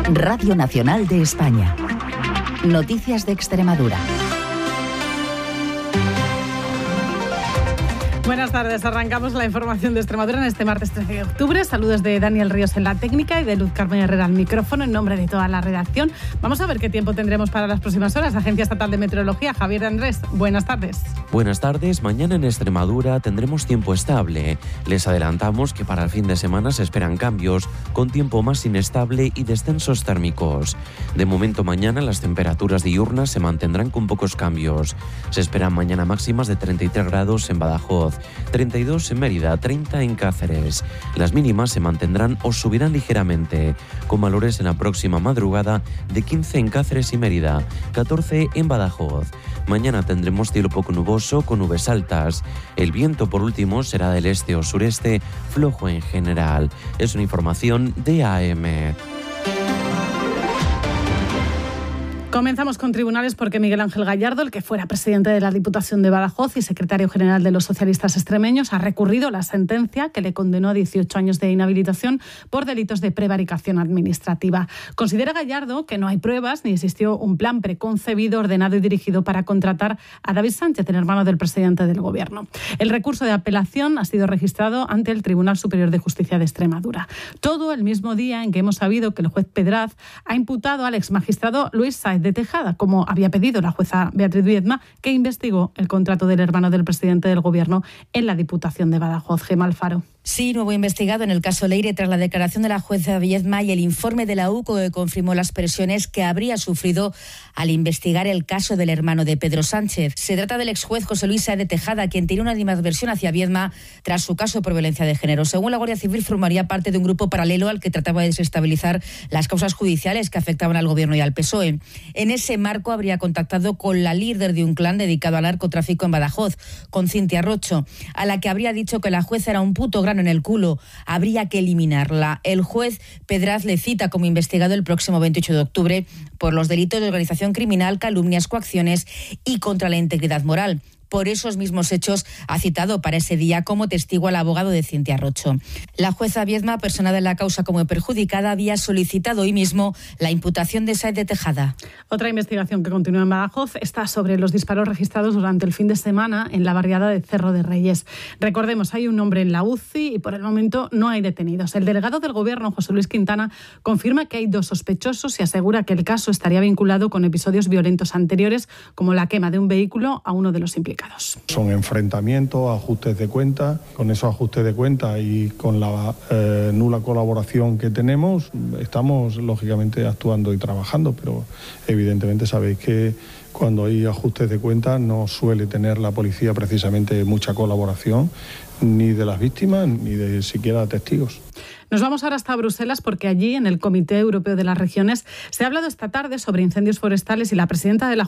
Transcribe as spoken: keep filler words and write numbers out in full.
Radio Nacional de España. Noticias de Extremadura. Buenas tardes, arrancamos la información de Extremadura en este martes trece de octubre. Saludos de Daniel Ríos en la técnica y de Luz Carmen Herrera al micrófono en nombre de toda la redacción. Vamos a ver qué tiempo tendremos para las próximas horas. Agencia Estatal de Meteorología, Javier Andrés, buenas tardes. Buenas tardes, mañana en Extremadura tendremos tiempo estable. Les adelantamos que para el fin de semana se esperan cambios, con tiempo más inestable y descensos térmicos. De momento mañana las temperaturas diurnas se mantendrán con pocos cambios. Se esperan mañana máximas de treinta y tres grados en Badajoz, treinta y dos en Mérida, treinta en Cáceres. Las mínimas se mantendrán o subirán ligeramente, con valores en la próxima madrugada de quince en Cáceres y Mérida, catorce en Badajoz. Mañana tendremos cielo poco nuboso con nubes altas. El viento, por último, será del este o sureste, flojo en general. Es una información de A M. Comenzamos con tribunales porque Miguel Ángel Gallardo, el que fuera presidente de la Diputación de Badajoz y secretario general de los socialistas extremeños, ha recurrido la sentencia que le condenó a dieciocho años de inhabilitación por delitos de prevaricación administrativa. Considera Gallardo que no hay pruebas ni existió un plan preconcebido, ordenado y dirigido para contratar a David Sánchez, el hermano del presidente del Gobierno. El recurso de apelación ha sido registrado ante el Tribunal Superior de Justicia de Extremadura. Todo el mismo día en que hemos sabido que el juez Pedraz ha imputado al exmagistrado Luis Sáez de Tejada, como había pedido la jueza Beatriz Viedma, que investigó el contrato del hermano del presidente del Gobierno en la Diputación de Badajoz. Gemma Alfaro. Sí, nuevo investigado en el caso Leire tras la declaración de la jueza Viedma y el informe de la U C O que confirmó las presiones que habría sufrido al investigar el caso del hermano de Pedro Sánchez. Se trata del exjuez José Luis Sáez de Tejada, quien tiene una animadversión hacia Viedma tras su caso por violencia de género. Según la Guardia Civil, formaría parte de un grupo paralelo al que trataba de desestabilizar las causas judiciales que afectaban al Gobierno y al P S O E. En ese marco habría contactado con la líder de un clan dedicado al narcotráfico en Badajoz, con Cintia Rocho, a la que habría dicho que la jueza era un puto grano en el culo, habría que eliminarla. El juez Pedraz le cita como investigado el próximo veintiocho de octubre por los delitos de organización criminal, calumnias, coacciones y contra la integridad moral. Por esos mismos hechos ha citado para ese día como testigo al abogado de Cintia Rocho. La jueza Viedma, personada en la causa como perjudicada, había solicitado hoy mismo la imputación de Sáez de Tejada. Otra investigación que continúa en Badajoz está sobre los disparos registrados durante el fin de semana en la barriada de Cerro de Reyes. Recordemos, hay un hombre en la U C I y por el momento no hay detenidos. El delegado del Gobierno, José Luis Quintana, confirma que hay dos sospechosos y asegura que el caso estaría vinculado con episodios violentos anteriores, como la quema de un vehículo a uno de los implicados. Son enfrentamientos, ajustes de cuentas. Con esos ajustes de cuentas y con la eh, nula colaboración que tenemos, estamos lógicamente actuando y trabajando, pero evidentemente sabéis que cuando hay ajustes de cuentas no suele tener la policía precisamente mucha colaboración, ni de las víctimas ni de siquiera testigos. Nos vamos ahora hasta Bruselas porque allí, en el Comité Europeo de las Regiones, se ha hablado esta tarde sobre incendios forestales y la presidenta de la